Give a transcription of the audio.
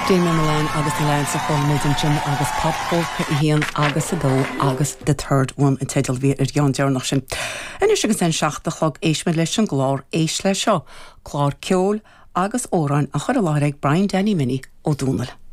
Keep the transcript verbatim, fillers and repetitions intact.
Déime Milan agus na lein sa chun méidir sin agus popólcha i híon agus a dó agus the third one in teidir bhí ar Jan Dearnach sin. Innis agus an seachta chlog éisme leis an glár éis le seo, chlár ceol agus óráin a chur a láraigh Brian Denny Mini ó Dúnal.